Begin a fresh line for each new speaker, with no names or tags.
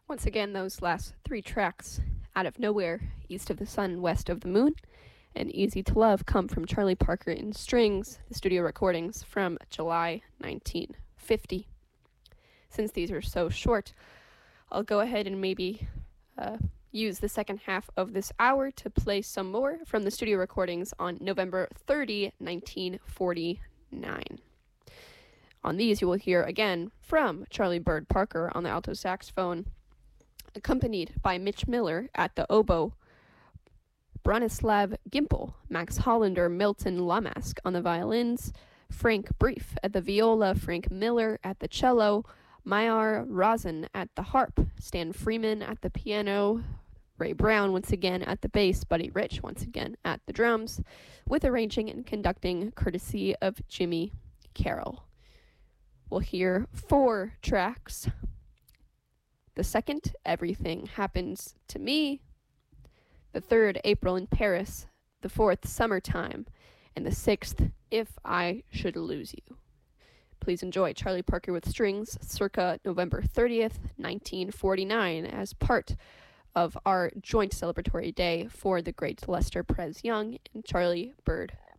Once again, those last three tracks, Out of Nowhere, East of the Sun, West of the Moon, and Easy to Love, come from Charlie Parker in Strings, the studio recordings from July 1950. Since these are so short, I'll go ahead and maybe use the second half of this hour to play some more from the studio recordings on November 30, 1949. On these, you will hear again from Charlie Bird Parker on the alto saxophone, accompanied by Mitch Miller at the oboe, Bronislav Gimpel, Max Hollander, Milton Lamask on the violins, Frank Brief at the viola, Frank Miller at the cello, Mayar Rosen at the harp, Stan Freeman at the piano, Ray Brown once again at the bass, Buddy Rich once again at the drums, with arranging and conducting courtesy of Jimmy Carroll. We'll hear 4 tracks. The second, Everything Happens to Me. The third, April in Paris. The fourth, Summertime. And the sixth, If I Should Lose You. Please enjoy Charlie Parker with Strings circa November 30th, 1949 as part of our joint celebratory day for the great Lester Prez Young and Charlie Bird